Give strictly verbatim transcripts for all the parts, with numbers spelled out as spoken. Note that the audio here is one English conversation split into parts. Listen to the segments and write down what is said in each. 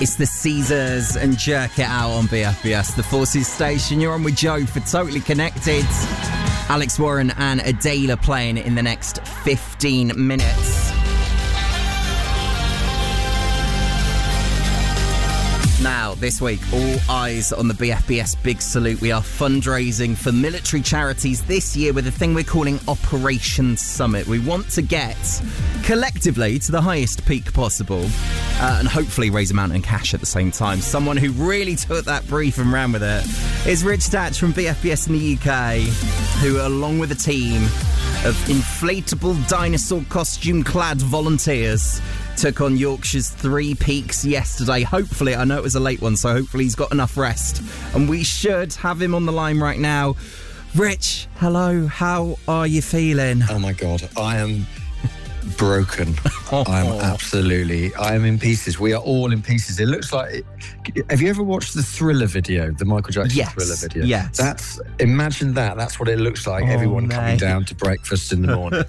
It's the Caesars and Jerk It Out on B F B S, the Forces station. You're on with Joe for Totally Connected. Alex Warren and Adela playing in the next fifteen minutes. Now, this week, all eyes on the B F B S Big Salute. We are fundraising for military charities this year with a thing we're calling Operation Summit. We want to get, collectively, to the highest peak possible uh, and hopefully raise a mountain of cash at the same time. Someone who really took that brief and ran with it is Rich Datch from B F B S in the U K, who, along with a team of inflatable dinosaur costume-clad volunteers, took on Yorkshire's Three Peaks yesterday. Hopefully, I know it was a late one, so hopefully he's got enough rest. And we should have him on the line right now. Rich, hello, how are you feeling? Oh my God, I am broken. I am absolutely, I am in pieces. We are all in pieces. It looks like, have you ever watched the Thriller video, the Michael Jackson yes, Thriller video? Yes. That's, imagine that, that's what it looks like, oh, everyone mate. coming down to breakfast in the morning.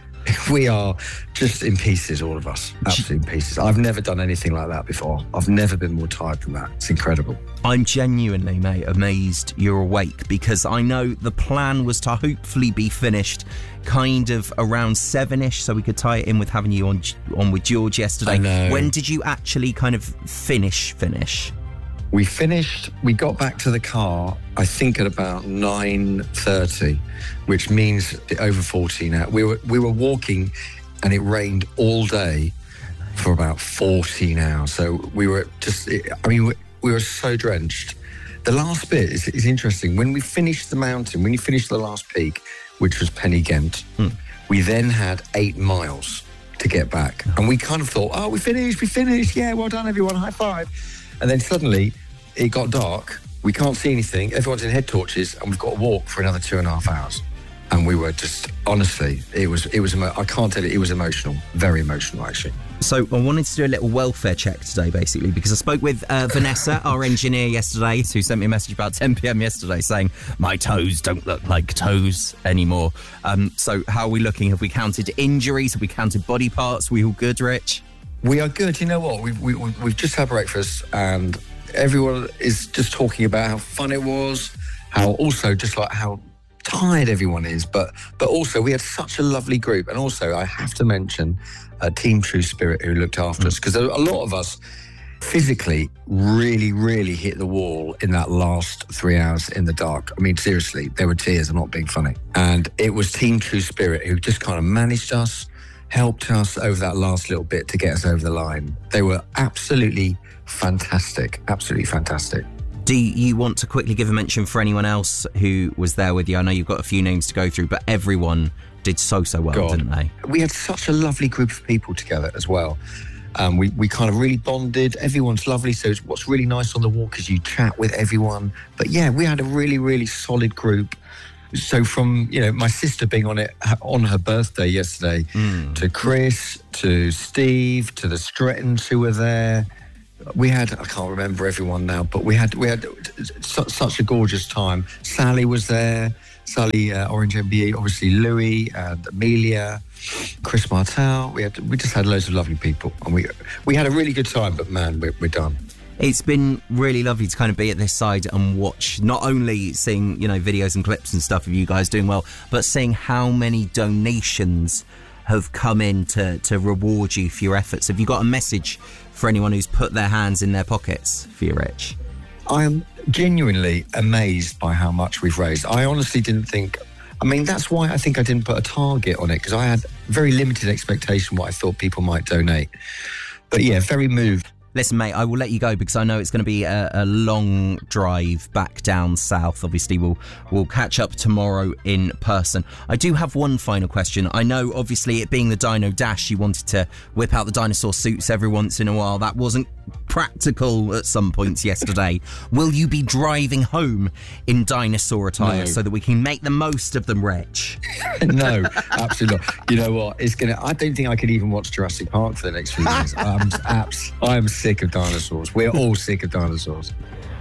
We are just in pieces, all of us. Absolutely in pieces. I've never done anything like that before. I've never been more tired than that. It's incredible. I'm genuinely, mate, amazed you're awake, because I know the plan was to hopefully be finished kind of around seven-ish, so we could tie it in with having you on on with George yesterday. I know. When did you actually kind of finish, finish? We finished, we got back to the car, I think at about nine thirty, which means over fourteen hours. We were, we were walking and it rained all day for about fourteen hours. So we were just, I mean, we, we were so drenched. The last bit is, is interesting. When we finished the mountain, when you finished the last peak, which was Pen y Ghent, hmm. we then had eight miles to get back. And we kind of thought, oh, we finished, we finished. Yeah, well done, everyone, high five. And then suddenly it got dark. We can't see anything. Everyone's in head torches, and we've got to walk for another two and a half hours. And we were just, honestly, it was, it was, I can't tell you, it was emotional, very emotional, actually. So I wanted to do a little welfare check today, basically, because I spoke with uh, Vanessa, our engineer, yesterday, who sent me a message about ten p.m. yesterday saying, my toes don't look like toes anymore. Um, so how are we looking? Have we counted injuries? Have we counted body parts? Are we all good, Rich? We are good. You know what? We've, we, we've just had breakfast, and everyone is just talking about how fun it was, how also just like how tired everyone is, but but also we had such a lovely group. And also I have to mention uh, Team True Spirit, who looked after mm. us, because a lot of us physically really, really hit the wall in that last three hours in the dark. I mean, seriously, there were tears. I'm not being funny. And it was Team True Spirit who just kind of managed us, helped us over that last little bit to get us over the line. They were absolutely fantastic, absolutely fantastic. Do you want to quickly give a mention for anyone else who was there with you? I know you've got a few names to go through, but everyone did so, so well, God. didn't they? We had such a lovely group of people together as well. Um, we, we kind of really bonded. Everyone's lovely. So what's really nice on the walk is you chat with everyone. But yeah, we had a really, really solid group. So from, you know, my sister being on it on her birthday yesterday, mm. to Chris, to Steve, to the Strettons who were there. We had, I can't remember everyone now, but we had we had such, such a gorgeous time. Sally was there, Sally uh, Orange M B E, obviously Louis and Amelia, Chris Martel. We had we just had loads of lovely people, and we we had a really good time. But man, we're, we're done. It's been really lovely to kind of be at this side and watch, not only seeing, you know, videos and clips and stuff of you guys doing well, but seeing how many donations have come in to, to reward you for your efforts. Have you got a message for anyone who's put their hands in their pockets for you, Rich? I am genuinely amazed by how much we've raised. I honestly didn't think, I mean, that's why I think I didn't put a target on it, because I had very limited expectation what I thought people might donate. But yeah, very moved. Listen, mate, I will let you go because I know it's going to be a, a long drive back down south. Obviously, we'll we'll catch up tomorrow in person. I do have one final question. I know, obviously, it being the Dino Dash, you wanted to whip out the dinosaur suits every once in a while. That wasn't practical at some points yesterday. Will you be driving home in dinosaur attire no. so that we can make the most of them, Rich? No, absolutely not. You know what? It's gonna. I don't think I could even watch Jurassic Park for the next few years. I'm, abs- I'm sick of dinosaurs. We're all sick of dinosaurs.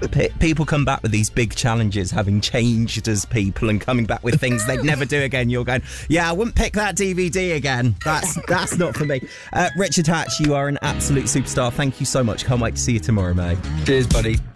P- people come back with these big challenges, having changed as people and coming back with things they'd never do again. You're going, yeah, I wouldn't pick that D V D again. That's that's not for me. Uh, Richard Hatch, you are an absolute superstar. Thank you so much. Can't wait to see you tomorrow, mate. Cheers, buddy.